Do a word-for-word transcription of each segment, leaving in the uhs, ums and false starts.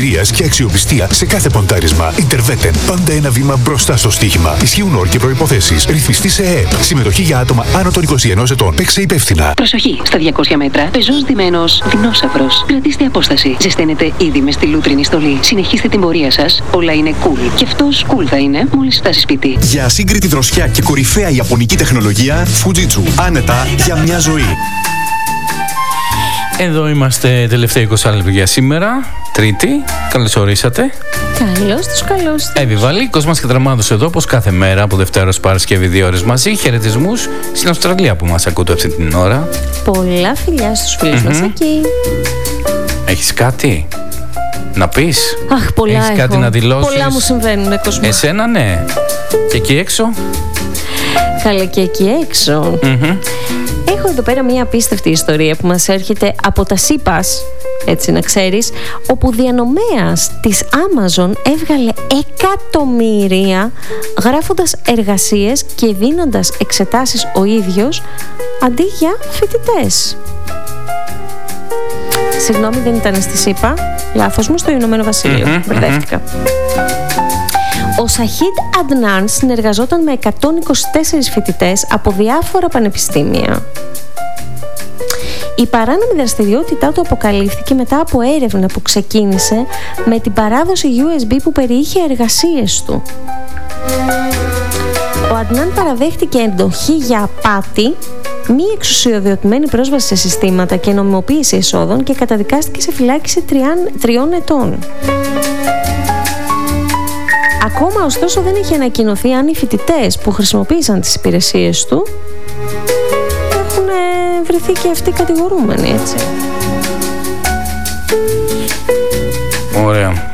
Και αξιοπιστία σε κάθε ποντάρισμα. Interveten. Πάντα ένα βήμα μπροστά στο στοίχημα. Ισχύουν όροι και προϋποθέσεις. Ρυθμιστή σε ΕΕΠ. Συμμετοχή για άτομα άνω των είκοσι ενός ετών. Παίξε υπεύθυνα. Προσοχή! Στα διακόσια μέτρα, πεζός ντυμένος δεινόσαυρος. Κρατήστε απόσταση. Ζεσταίνετε ήδη με στη λούτρινη στολή. Συνεχίστε την πορεία σας. Όλα είναι cool. Και αυτός cool θα είναι μόλις φτάσει σπίτι. Για ασύγκριτη δροσιά και κορυφαία ιαπωνική τεχνολογία, Fujitsu. Άνετα για μια ζωή. Εδώ είμαστε τελευταία είκοσι λεπτά για σήμερα. Τρίτη. Καλώς ορίσατε. Καλώς τους, καλώς τους. Εύη Βαλή, Κοσμάς και Δραμάδος εδώ, όπως κάθε μέρα από Δευτέρα ως Παρασκευή, δύο ώρες μαζί. Χαιρετισμούς στην Αυστραλία που μας ακούτε αυτή την ώρα. Πολλά φιλιά στους φίλους mm-hmm. μας εκεί. Έχεις κάτι να πεις? Αχ, πολλά Έχεις έχω. κάτι να δηλώσεις? Πολλά μου συμβαίνουν, Κοσμά. Εσένα, ναι. Και εκεί έξω? Καλά, και εκεί έξω. Mm-hmm. Έχω εδώ πέρα μια απίστευτη ιστορία που μας έρχεται από τα ΣΥΠΑΣ, έτσι να ξέρεις, όπου διανομέας της Amazon έβγαλε εκατομμύρια γράφοντας εργασίες και δίνοντας εξετάσεις ο ίδιος αντί για φοιτητές. Συγγνώμη, δεν ήταν στη ΣΥΠΑ, λάθος μου, στο Ηνωμένο Βασίλειο. Mm-hmm, μπερδεύτηκα. Ο Σαχίντ Αντνάν συνεργαζόταν με εκατόν είκοσι τέσσερις φοιτητές από διάφορα πανεπιστήμια. Η παράνομη δραστηριότητά του αποκαλύφθηκε μετά από έρευνα που ξεκίνησε με την παράδοση γιου ες μπι που περιείχε εργασίες του. Ο Αντνάν παραδέχτηκε εντοχή για απάτη, μη εξουσιοδοτημένη πρόσβαση σε συστήματα και νομιμοποίηση εσόδων και καταδικάστηκε σε φυλάκιση τριών ετών. Ακόμα ωστόσο δεν έχει ανακοινωθεί αν οι φοιτητές που χρησιμοποίησαν τις υπηρεσίες του έχουν βρεθεί και αυτοί κατηγορούμενοι, έτσι. Ωραία.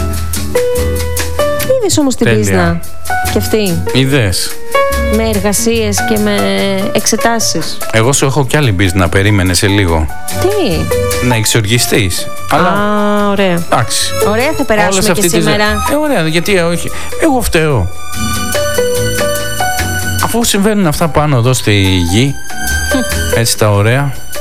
Είδες όμως την πίσνα και αυτή? Είδες? Με εργασίες και με εξετάσεις. Εγώ σου έχω κι άλλη μπίζνα, περίμενε σε λίγο. Τι? Να εξοργιστείς. Αλλά... Α, ωραία. Εντάξει. Ωραία, θα περάσουμε και σήμερα. Ε, ωραία, γιατί όχι. Εγώ φταίω. Αφού συμβαίνουν αυτά πάνω εδώ στη γη, έτσι τα ωραία,